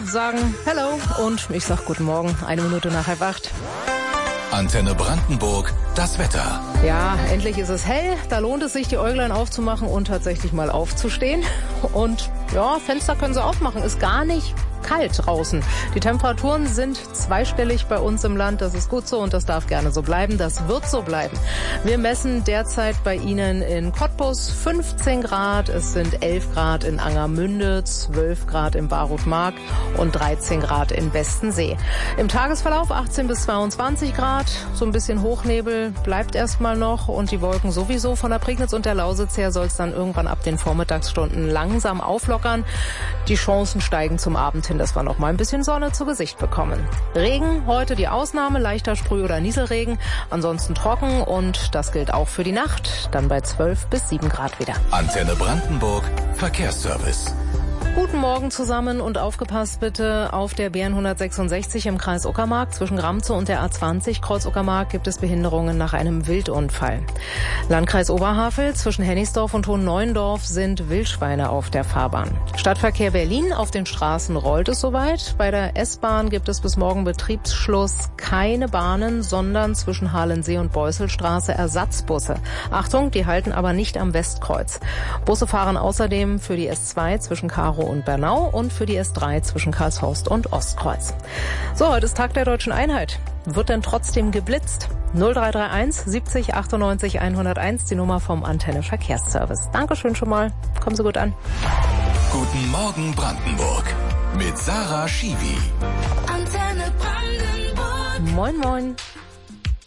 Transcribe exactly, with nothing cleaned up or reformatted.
sagen Hello und ich sag guten Morgen, eine Minute nach halb acht. Antenne Brandenburg, das Wetter. Ja, endlich ist es hell. Da lohnt es sich, die Äuglein aufzumachen und tatsächlich mal aufzustehen. Und ja, Fenster können Sie aufmachen. Ist gar nicht kalt draußen. Die Temperaturen sind zweistellig bei uns im Land. Das ist gut so und das darf gerne so bleiben. Das wird so bleiben. Wir messen derzeit bei Ihnen in Cottbus fünfzehn Grad. Es sind elf Grad in Angermünde, zwölf Grad in Barut-Mark und dreizehn Grad in Bestensee. Im Tagesverlauf achtzehn bis zweiundzwanzig Grad. So ein bisschen Hochnebel bleibt erstmal noch und die Wolken sowieso. Von der Prignitz und der Lausitz her soll es dann irgendwann ab den Vormittagsstunden langsam auflockern. Die Chancen steigen zum Abend hin, dass wir noch mal ein bisschen Sonne zu Gesicht bekommen. Regen, heute die Ausnahme, leichter Sprüh- oder Nieselregen, ansonsten trocken und das gilt auch für die Nacht, dann bei zwölf bis sieben Grad wieder. Antenne Brandenburg, Verkehrsservice. Guten Morgen zusammen und aufgepasst bitte auf der B N hundertsechsundsechzig im Kreis Uckermark. Zwischen Gramzow und der A zwanzig Kreuz Uckermark gibt es Behinderungen nach einem Wildunfall. Landkreis Oberhavel, zwischen Hennigsdorf und Hohenneuendorf sind Wildschweine auf der Fahrbahn. Stadtverkehr Berlin, auf den Straßen rollt es soweit. Bei der S-Bahn gibt es bis morgen Betriebsschluss keine Bahnen, sondern zwischen Halensee und Beusselstraße Ersatzbusse. Achtung, die halten aber nicht am Westkreuz. Busse fahren außerdem für die S zwei zwischen Karow und Bernau und für die S drei zwischen Karlshorst und Ostkreuz. So, heute ist Tag der Deutschen Einheit. Wird denn trotzdem geblitzt? null drei drei eins siebzig achtundneunzig hunderteins, die Nummer vom Antenne Verkehrsservice. Dankeschön schon mal. Kommen Sie gut an. Guten Morgen Brandenburg mit Sarah Schiwi. Antenne Brandenburg. Moin, moin.